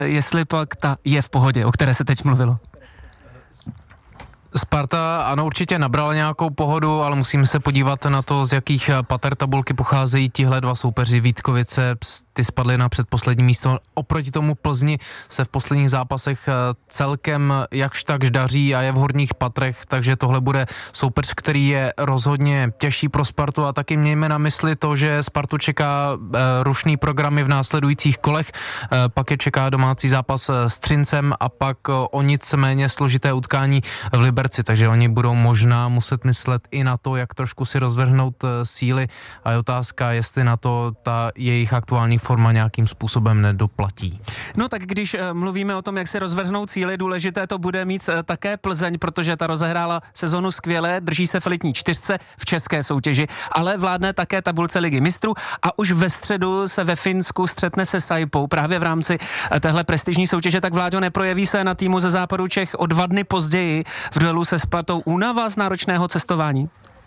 jestli pak ta je v pohodě, o které se teď mluvilo. Sparta ano, určitě nabrala nějakou pohodu, ale musíme se podívat na to, z jakých pater tabulky pocházejí tihle dva soupeři. Vítkovice, ty spadly na předposlední místo. Oproti tomu Plzni se v posledních zápasech celkem jakž takž daří a je v horních patrech, takže tohle bude soupeř, který je rozhodně těžší pro Spartu a taky mějme na mysli to, že Spartu čeká rušný programy v následujících kolech, pak je čeká domácí zápas s Třincem a pak o nic méně složité utkání v Liberci, takže oni budou možná muset myslet i na to, jak trošku si rozvrhnout síly a je otázka, jestli na to ta jejich aktuální forma nějakým způsobem nedoplatí. No tak když mluvíme o tom, jak si rozvrhnout síly, důležité to bude mít také Plzeň, protože ta rozehrála sezonu skvěle, drží se v elitní čtyřce v české soutěži, ale vládne také tabulce Ligy mistrů a už ve středu se ve Finsku střetne se Saipou právě v rámci téhle prestižní soutěže. Tak Vláďo, neprojeví se na týmu ze západu Čech o 2 dny později v duelu se Spartou únava z náročného cestování?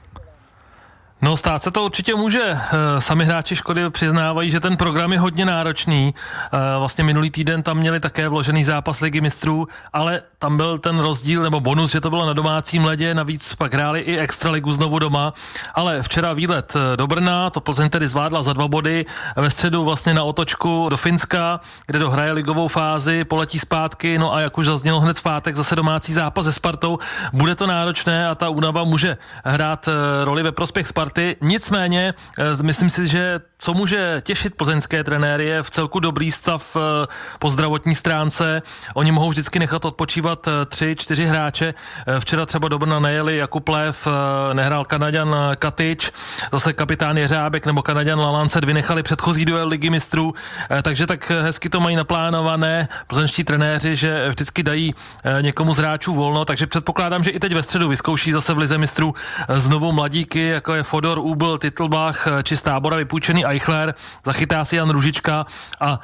No, stát se to určitě může. Sami hráči Škody přiznávají, že ten program je hodně náročný. Vlastně minulý týden tam měli také vložený zápas Ligy mistrů, ale tam byl ten rozdíl nebo bonus, že to bylo na domácím ledě, navíc pak hráli i extraligu znovu doma. Ale včera výlet do Brna, to Plzeň tedy zvládla za 2 body, ve středu vlastně na otočku do Finska, kde dohraje ligovou fázi, poletí zpátky, no a jak už zaznělo hned v pátek, zase domácí zápas se Spartou. Bude to náročné a ta únava může hrát roli ve prospěch Sparty. Nicméně, myslím si, že co může těšit plzeňské trenéry je v celku dobrý stav po zdravotní stránce. Oni mohou vždycky nechat odpočívat 3-4 hráče. Včera třeba do Brna nejeli Jakub Lev, nehrál Kanaďan Katič, zase kapitán Jeřábek nebo Kanaďan Lalance vynechali předchozí duel Ligy mistrů, takže tak hezky to mají naplánované plzeňští trenéři, že vždycky dají někomu z hráčů volno, takže předpokládám, že i teď ve středu vyzkouší zase v Lize mistrů znovu mladíky, jako je Fodor, Úbl, Titlbach či z Tábora vypůjčený Eichler, zachytá si Jan Růžička a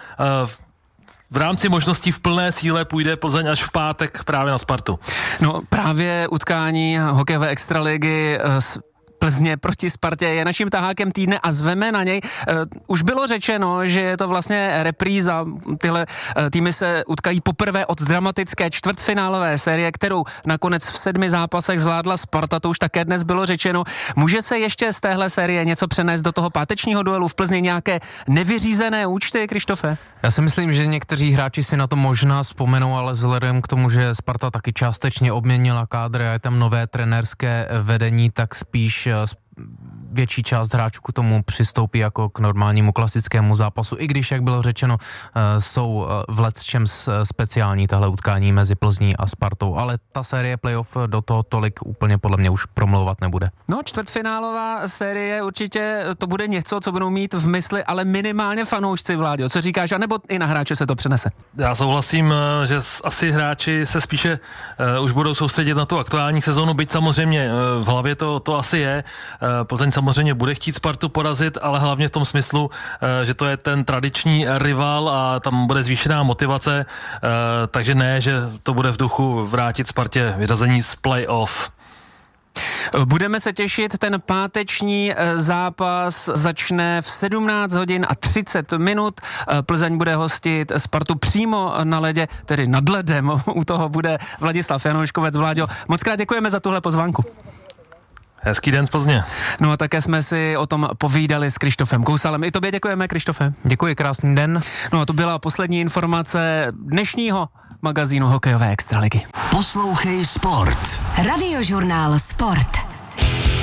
v rámci možností v plné síle půjde Plzeň až v pátek právě na Spartu. No právě utkání hokejové extraligy Plzně proti Spartě je naším tahákem týdne a zveme na něj. Už bylo řečeno, že je to vlastně repríza. Tyhle týmy se utkají poprvé od dramatické čtvrtfinálové série, kterou nakonec v 7 zápasech zvládla Sparta, to už také dnes bylo řečeno. Může se ještě z téhle série něco přenést do toho pátečního duelu v Plzni, nějaké nevyřízené účty, Krištofe? Já si myslím, že někteří hráči si na to možná vzpomenou, ale vzhledem k tomu, že Sparta taky částečně obměnila kádr a je tam nové trenérské vedení, tak spíš větší část hráčů k tomu přistoupí jako k normálnímu klasickému zápasu, i když, jak bylo řečeno, jsou v lecčem speciální tahle utkání mezi Plzní a Spartou, ale ta série playoff do toho tolik úplně podle mě už promlouvat nebude. No, čtvrtfinálová série určitě to bude něco, co budou mít v mysli, ale minimálně fanoušci, Vláďo. Co říkáš, anebo i na hráče se to přenese? Já souhlasím, že asi hráči se spíše už budou soustředit na tu aktuální sezonu, byť samozřejmě v hlavě to asi je. Plzeň samozřejmě bude chtít Spartu porazit, ale hlavně v tom smyslu, že to je ten tradiční rival a tam bude zvýšená motivace, takže ne, že to bude v duchu vrátit Spartě vyřazení z play-off. Budeme se těšit, ten páteční zápas začne v 17 hodin a 30 minut. Plzeň bude hostit Spartu přímo na ledě, tedy nad ledem. U toho bude Vladislav Janouškovec. Vláďo, moc krát děkujeme za tuhle pozvánku. Hezký den z Plzně. No a také jsme si o tom povídali s Krištofem Kousalem. I tobě děkujeme, Krištofe. Děkuji, krásný den. No a to byla poslední informace dnešního magazínu hokejové extraligy. Poslouchej Sport. Radiožurnál Sport.